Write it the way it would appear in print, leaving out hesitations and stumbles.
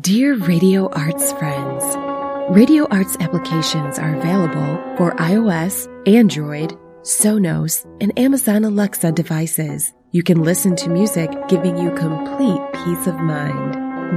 Dear Radio Arts friends, Radio Arts applications are available for iOS, Android, Sonos, and Amazon Alexa devices. You can listen to music giving you complete peace of mind.